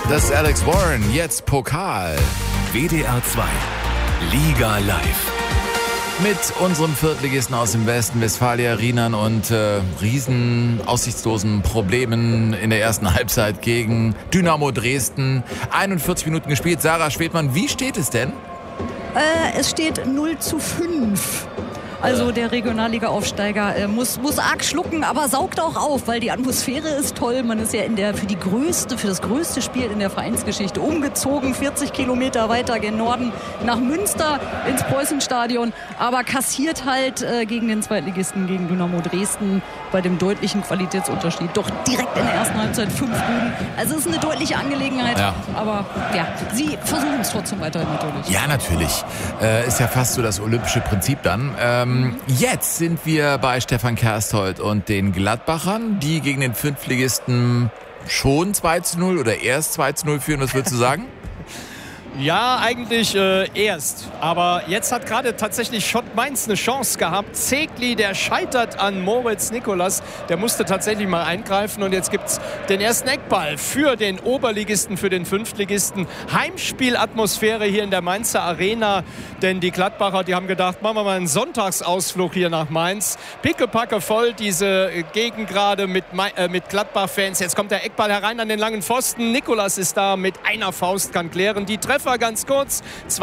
Das ist Alex Warren, jetzt Pokal. WDR 2, Liga live. Mit unserem Viertligisten aus dem Westen, Westfalia Rienern und riesen aussichtslosen Problemen in der ersten Halbzeit gegen Dynamo Dresden. 41 Minuten gespielt. Sarah Schwedmann, wie steht es denn? Es steht 0:5. Also der Regionalliga-Aufsteiger muss arg schlucken, aber saugt auch auf, weil die Atmosphäre ist toll. Man ist ja für das größte Spiel in der Vereinsgeschichte umgezogen, 40 Kilometer weiter gen Norden nach Münster ins Preußenstadion, aber kassiert halt gegen den Zweitligisten, gegen Dynamo Dresden, bei dem deutlichen Qualitätsunterschied doch direkt in der ersten Halbzeit 5 Buden. Also es ist eine deutliche Angelegenheit, aber ja, sie versuchen es trotzdem weiterhin natürlich. Ja, natürlich. Ist ja fast so das olympische Prinzip dann. Jetzt sind wir bei Stefan Kersthold und den Gladbachern, die gegen den Fünftligisten schon 2:0 oder erst 2:0 führen, was würdest du sagen? Ja, eigentlich erst. Aber jetzt hat gerade tatsächlich Schott Mainz eine Chance gehabt. Zegli, der scheitert an Moritz Nikolas. Der musste tatsächlich mal eingreifen. Und jetzt gibt es den ersten Eckball für den Oberligisten, für den Fünftligisten. Heimspielatmosphäre hier in der Mainzer Arena. Denn die Gladbacher, die haben gedacht, machen wir mal einen Sonntagsausflug hier nach Mainz. Pickepacke voll diese Gegend gerade mit Gladbach-Fans. Jetzt kommt der Eckball herein an den langen Pfosten. Nikolas ist da mit einer Faust, kann klären. Die Treffer ganz kurz,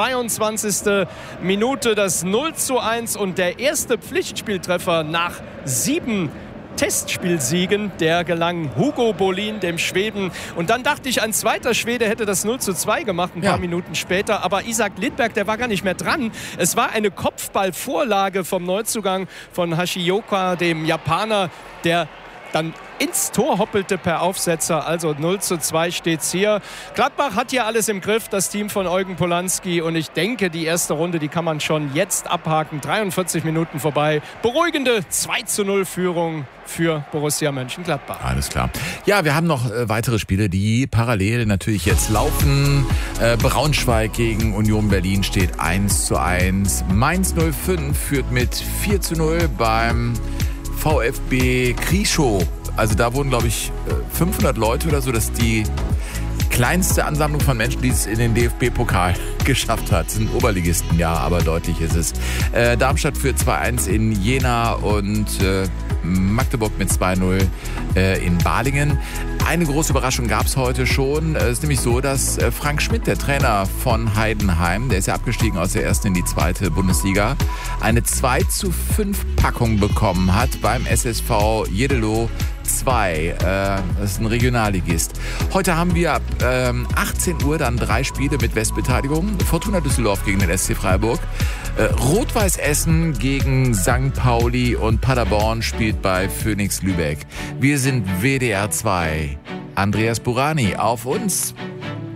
22. Minute, das 0:1 und der erste Pflichtspieltreffer nach 7 Testspielsiegen, der gelang Hugo Bolin, dem Schweden. Und dann dachte ich, ein zweiter Schwede hätte das 0:2 gemacht, ein paar Minuten später. Aber Isaac Lidberg, der war gar nicht mehr dran. Es war eine Kopfballvorlage vom Neuzugang von Hashioka, dem Japaner, der dann ins Tor hoppelte per Aufsetzer. Also 0:2 steht's hier. Gladbach hat hier alles im Griff, das Team von Eugen Polanski. Und ich denke, die erste Runde, die kann man schon jetzt abhaken. 43 Minuten vorbei. Beruhigende 2:0 Führung für Borussia Mönchengladbach. Alles klar. Ja, wir haben noch weitere Spiele, die parallel natürlich jetzt laufen. Braunschweig gegen Union Berlin steht 1:1. Mainz 05 führt mit 4:0 beim VfB Krischow. Also da wurden, glaube ich, 500 Leute oder so. Das ist die kleinste Ansammlung von Menschen, die es in den DFB-Pokal geschafft hat. Das sind Oberligisten, ja, aber deutlich ist es. Darmstadt führt 2:1 in Jena und Magdeburg mit 2:0 in Balingen. Eine große Überraschung gab es heute schon. Es ist nämlich so, dass Frank Schmidt, der Trainer von Heidenheim, der ist ja abgestiegen aus der ersten in die zweite Bundesliga, eine 2:5-Packung bekommen hat beim SSV Jeddelo 2. Das ist ein Regionalligist. Heute haben wir ab 18 Uhr dann 3 Spiele mit Westbeteiligung. Fortuna Düsseldorf gegen den SC Freiburg. Rot-Weiß Essen gegen St. Pauli und Paderborn spielt bei Phoenix Lübeck. Wir sind WDR 2. Andreas Burani, auf uns!